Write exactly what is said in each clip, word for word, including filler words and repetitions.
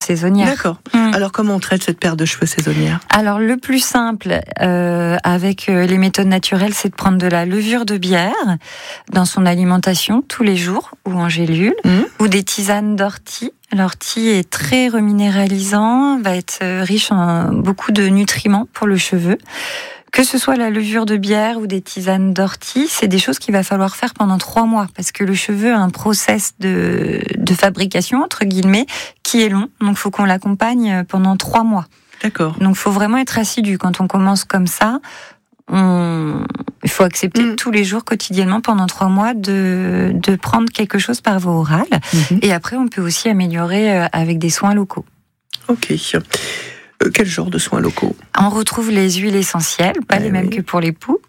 saisonnière. D'accord. Mmh. Alors, comment on traite cette perte de cheveux saisonnière ? Alors, le plus simple, euh, avec les méthodes naturelles, c'est de prendre de la levure de bière dans son alimentation tous les jours, ou en gélule, mmh. ou des tisanes d'ortie. L'ortie est très reminéralisant, va être riche en beaucoup de nutriments pour le cheveu. Que ce soit la levure de bière ou des tisanes d'ortie, c'est des choses qu'il va falloir faire pendant trois mois, parce que le cheveu a un process de, de fabrication, entre guillemets, qui est long, donc il faut qu'on l'accompagne pendant trois mois. D'accord. Donc il faut vraiment être assidu. Quand on commence comme ça, on... il faut accepter mmh. tous les jours, quotidiennement, pendant trois mois, de, de prendre quelque chose par voie orale. Mmh. Et après, on peut aussi améliorer avec des soins locaux. Ok. Euh, quel genre de soins locaux ? On retrouve les huiles essentielles, pas eh les mêmes oui. que pour les poux,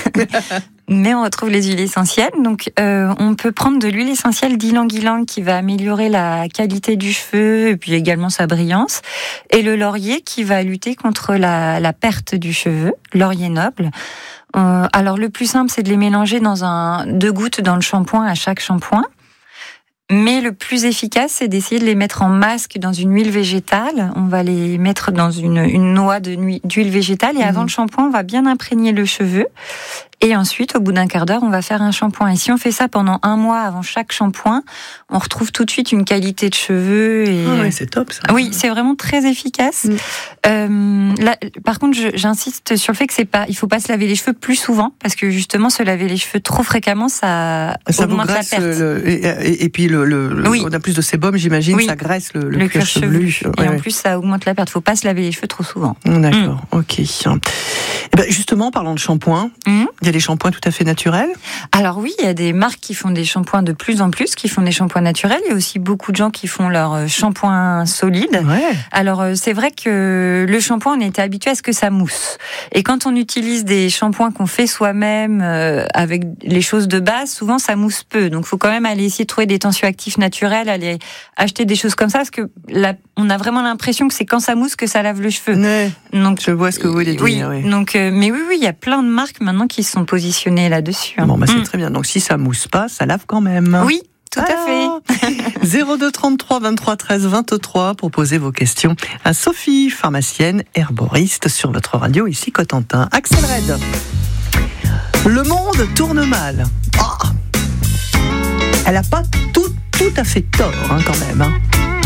mais on retrouve les huiles essentielles. Donc, euh, on peut prendre de l'huile essentielle d'ylang-ylang qui va améliorer la qualité du cheveu et puis également sa brillance, et le laurier qui va lutter contre la, la perte du cheveu, laurier noble. Euh, alors, le plus simple, c'est de les mélanger dans un deux gouttes dans le shampoing à chaque shampoing. Mais le plus efficace, c'est d'essayer de les mettre en masque dans une huile végétale. On va les mettre dans une, une noix de, d'huile végétale et mmh. avant le shampoing, on va bien imprégner le cheveu. Et ensuite, au bout d'un quart d'heure, on va faire un shampoing. Et si on fait ça pendant un mois avant chaque shampoing, on retrouve tout de suite une qualité de cheveux. Et... Ah oui, c'est top ça. Oui, c'est vraiment très efficace. Mmh. Euh, là, par contre, je, j'insiste sur le fait que c'est pas, il faut pas se laver les cheveux plus souvent, parce que justement, se laver les cheveux trop fréquemment, ça, ça augmente la perte. Le, et, et, et puis, le, le, oui. on a plus de sébum, j'imagine, oui. ça graisse le, le, le cuir chevelu. chevelu. Et ouais, en ouais. plus, ça augmente la perte. Il faut pas se laver les cheveux trop souvent. D'accord, mmh. ok. Et ben justement, parlons de shampoing. Mmh. Il y a des shampoings tout à fait naturels. Alors oui, il y a des marques qui font des shampoings de plus en plus, qui font des shampoings naturels. Il y a aussi beaucoup de gens qui font leur shampoing solide. Ouais. Alors c'est vrai que le shampoing, on était habitué à ce que ça mousse. Et quand on utilise des shampoings qu'on fait soi-même euh, avec les choses de base, souvent ça mousse peu. Donc il faut quand même aller essayer de trouver des tensioactifs naturels, aller acheter des choses comme ça, parce que la, on a vraiment l'impression que c'est quand ça mousse que ça lave le cheveu. Ouais. Donc je vois ce que vous voulez dire. Oui. oui. Donc euh, mais oui, oui, il y a plein de marques maintenant qui sont positionnées là-dessus. Hein. Bon, bah c'est mmh. très bien. Donc si ça mousse pas, ça lave quand même. Oui. Tout ah, à fait. zéro deux trente-trois vingt-trois treize vingt-trois pour poser vos questions à Sophie, pharmacienne, herboriste sur votre radio ici Cotentin. Axel Red. Le monde tourne mal. Oh. Elle n'a pas tout, tout à fait tort hein, quand même. Hein.